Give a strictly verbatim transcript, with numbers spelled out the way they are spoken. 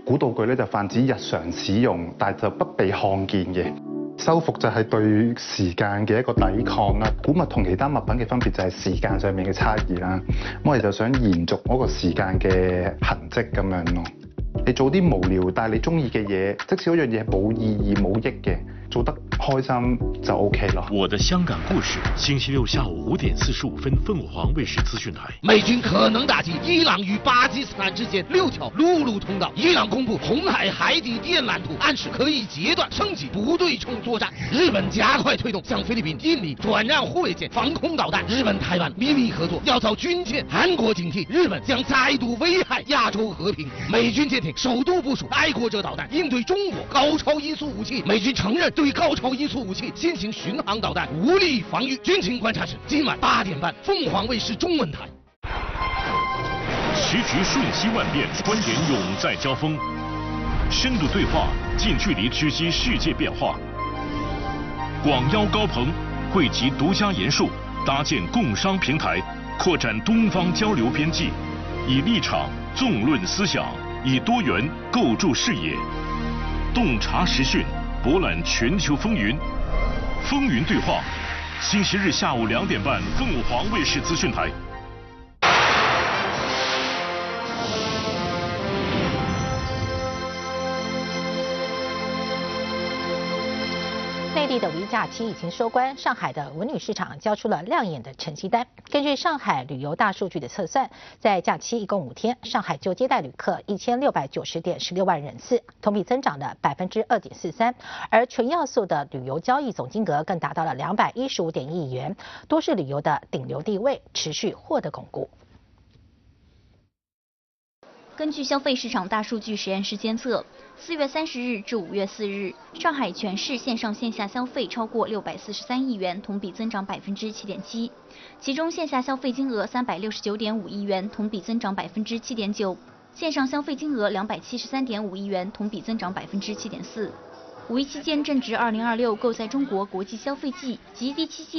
古道具咧就泛指日常使用，但係就不被看見嘅。修復就係對時間嘅一個抵抗啦。古物同其他物品嘅分別就係時間上面嘅差異啦。我哋就想延續嗰個時間嘅痕跡咁樣咯。你做啲無聊但係你中意嘅嘢，即使嗰樣嘢係冇意義冇益嘅，做得開心就 OK 咯。 我的香港故事，星期六下午五點四十五分，鳳凰衛視資訊台。 美軍可能打擊伊朗與巴基斯坦之間六條陸路通道。伊朗公布紅海海底電纜圖，暗示可以截斷升級不對稱作戰。日本加快推動向菲律賓、印尼轉讓護衛艦、防空導彈。日本台灣秘密合作要造軍艦。韓國警惕日本將再度危害亞洲和平。美軍艦艇首度部署愛國者導彈，應對中國高超音速武器。美軍承認對高超音速武器新型巡航導彈無力防禦。軍情觀察室今晚八點半，鳳凰衛視中文台。 時局瞬息萬變，觀點永在交鋒，深度對話，近距離直擊世界變化。廣邀高朋，匯集獨家言述，搭建共商平台，擴展東方交流邊際，以立場縱論思想，以多元構築視野，洞察時訊，博覽全球風雲。風雲對話，星期日下午兩點半，鳳凰衛視資訊台。 内地的五一假期已经收官，上海的文旅市场交出了亮眼的成绩单。根据上海旅游大数据的测算，在假期一共五天，上海就接待旅客一千六百九十点十六万人次，同比增长了百分之二点四三。而全要素的旅游交易总金额更达到了两百一十五点一亿元，都市旅游的顶流地位持续获得巩固。 根据消费市场大数据实验室监测，四月三十日至五月四日，上海全市线上线下消费超过六百四十三亿元，同比增长百分之七点七。其中线下消费金额三百六十九点五亿元，同比增长百分之七点九；线上消费金额两百七十三点五亿元，同比增长百分之七点四。五一期间正值二零二六购在中国国际消费季及第七届